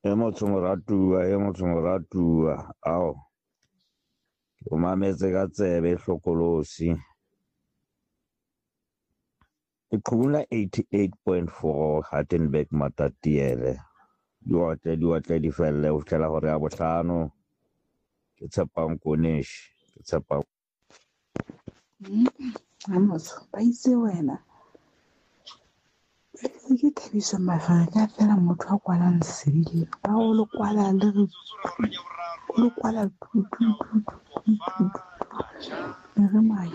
motho moratua ao o mametse ka tsebe hlokolosi iqhubula 88.4 Hartenberg Matatiele di watle di felle o tshela gore ya bohlano ke tshepang konesh ke tshepa Amos ba itse wena ke thabisa mafara ka fela motho a kwalang sebile ba o lo kwala le lo kwala re mai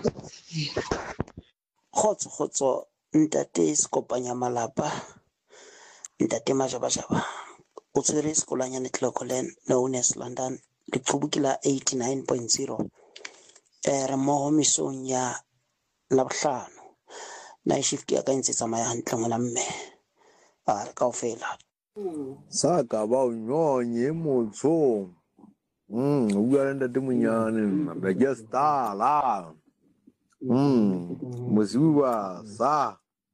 Khotso ntate Sekopanya Malapa ntate Majabajaba o tshwere sekolanyane Clocolan known as London Leqhubukela 89.0 re mo misong ya Labohlano na shift ya ka ntse tsamaya hantle ngwana mme a re kaofela Saka ba o nyonye motho o bua le ntate Monyane ba ke stala mosiba sa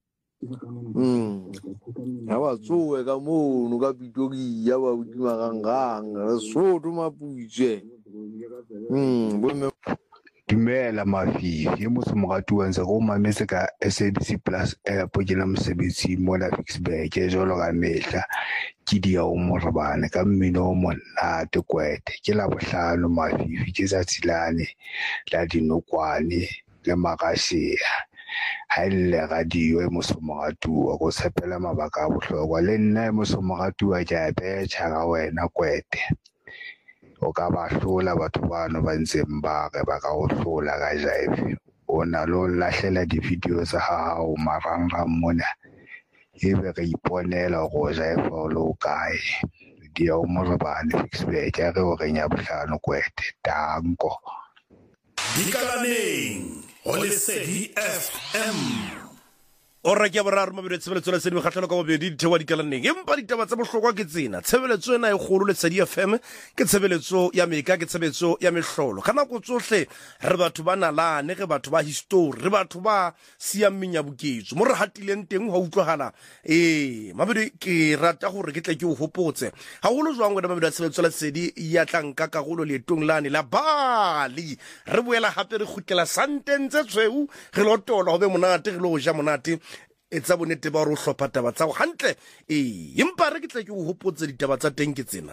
ya ba tsoe ka mono ka pitori ya ba udima gangang re soto maputshe bomme Dumela mafifi e motho mogatu wa ntse go mametse ka SABC Plus pojela mosebetsi mona Fixburg ke jolo ka mehla ke dia o morabane ka mmino o monate kwete ke la bohlano mafifi ke sa tsilane la dinokwane le makashea ha ile radio e mosomogatu wa go tshepela mabaka a bohlokwa le nna e mosomogatu wa ja betšha ga wena kwete o ka ba hlola batho bano ba ntseng ba ka go hlola ka jive o na lo lahlela di-video tsa hao marangrang mona ebe re iponela go jive o lo kae dia o morabane Fixburg ya re o renya bohlano kwete tanko Dikalaneng o Lesedi FM Ora ke boraro mabedi tshebeletso la Lesedi mekgatlelo ka bobedi dithewa dikalaneng empa ditaba tsa bohlokwa ke tsena tshebeletso ena e kgolo Lesedi FM ke tshebeletso ya meka ke tshebeletso ya mehlolo kana go tsohle re batho ba nalane re batho ba history re batho ba siameng ya boketso mo re hatileng teng ho utlwahala mabedi ke rata gore ke tle ke o hopotse ha holo jwang wena mabedi tshebeletso la Lesedi ya tlanka karolo letong lane la Bali re boela hape re khutlela santenze tshweu re lotola ho be monate re lo ja monate etsa bonete ba ro hlopha taba tsa go hantle empa re ke tle ke o hopotse ditaba tsa teng ke tsena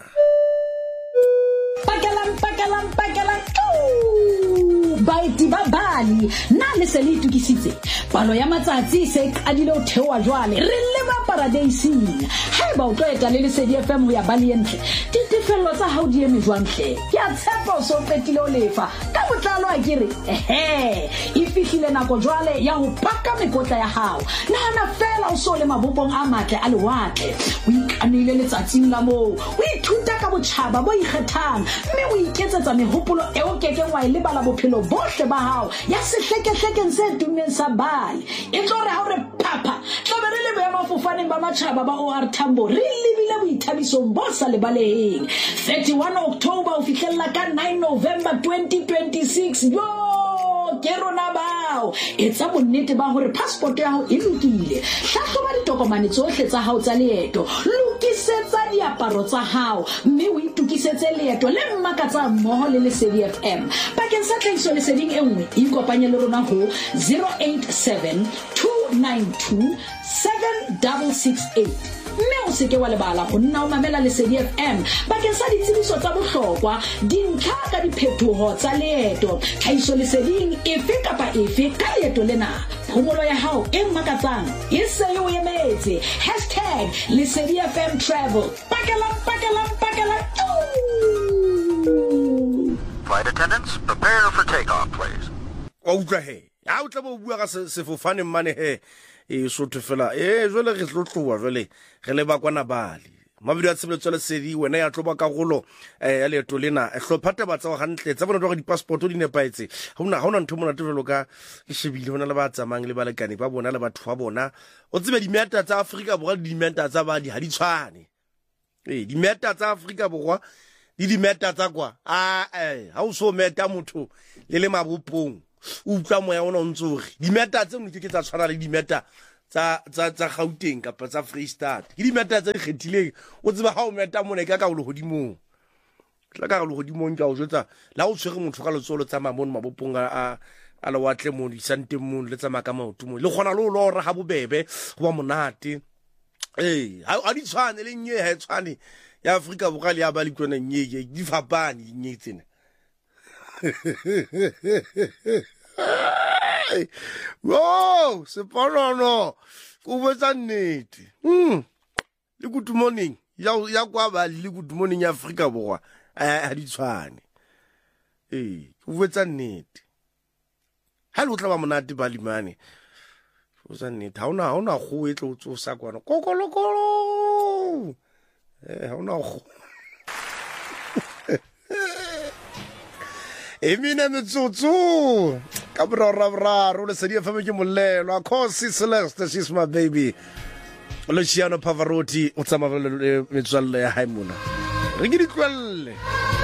Pakalang baeti ba Bali na le se le itukisitse palo ya matsatsi se qadile ho thewa jwale re le ba paradiesing ha ba o tlo eta le Lesedi FM ho ya Bali entle ditefello tsa hao di eme jwantle ke a tshepa o so petile o lefa ka botlalo a kere e fihlile nako jwale ya ho paka mekotla ya hao nahana fela o so le mabopong a matle a lewatle o ikanile letsatsing la mo o ithuta ka botjhaba bo ikgethang mme o iketsetsa mehopolo e o kekeng wa ile bala bophelo bohle ba hao ya sehlekehlekeng se tumeng sa Bali e tlo re ha o re papa tlobe re le boemafofaneng ba matjhaba ba OR Tambo re lebile boithabisong bo sa lebaleheng 31 October o fihlella ka 9 November 2026 yo ke rona bao etsa bonnete ba hore passport ya hao e lokile hlahloba ditokomane tsohle tsa hao tsa leeto lokisetsa diaparo tsa hao mme o itukisetse leeto le mmakatsa mmoho le Lesedi FM bakeng sa tlhahiso leseding e nngwe ikopanye le rona ho 087 292 7668 mme o seke wa lebala go nna o mamela Lesedi FM bakeng sa ditsebiso tsa bohlokwa dintlha ka diphetoho tsa leeto tlhahiso leseding efe kapa efe ka leeto lena phomolo ya hao e makatsang e se yo emetse #Lesedi FM travel pakala Flight attendants, prepare for takeoff, please. o utlwa he ha o tla bo bua ka sefofane mane he e sotho fela jwale re tlotloa jwale re le ba kwana Bali mabedi a tshebeletso le Lesedi wena ya tloba karolo ya leeto lena hlopha taba tsa go hantle tsa bona twa di passport di nepaetse ha ona ntho mona tefelo ka ke shebile hona le ba tsamang le balekane ba bona le batho ba bona o tsebe dimeta tsa Afrika Borwa di dimeta tsa Bali ha di tshwane dimeta tsa Afrika Borwa di dimeta tsa kwa ha o so meta motho le mabopong utlwa moya ona o ntsore dimeta tse nne ke tsa tshwana le dimeta tsa Gauteng kapa tsa Freestad ke di meta tsa ikgethileng o tseba ha o meta mone ka o le godimong tla ka le godimong ka o jwetsa la o tshwere motho ka letsolo tsa mamone mabopong a le watle mo di sante mo le tsa maka maoto mo le gona lo lora ha bobebe go ba monate a di tshwane le nye ha tshwane ya Afrika Borwa le ya ba le tsona nye di fapane nye tsena wow seponono o botsa nnete le good morning ya kwa ba le good morning ya Afrika Borwa a di tshwane o botsa nnete ha lo tla ba monate ba limane o botsa nnete ha ona go e tlo tsosa kwana kokolokolo ha ona go Emina metsotso ka boraro le Lesedi FM ke molelo a Khosi Celeste, she's my baby. Luciano Pavarotti o tsamaya le metswalle ya hae mona re ke di tlwelle